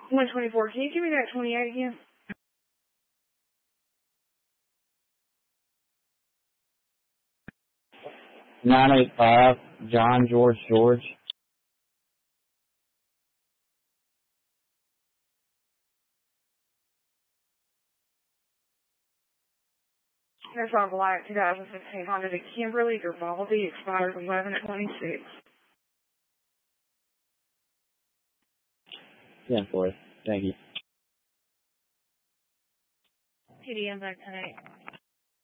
124. Can you give me that 28 again? 985 John George George. That's our black 2016 Honda Kimberly Grimaldi, expires 11/26. Yeah, for it. Thank you. TDM back tonight.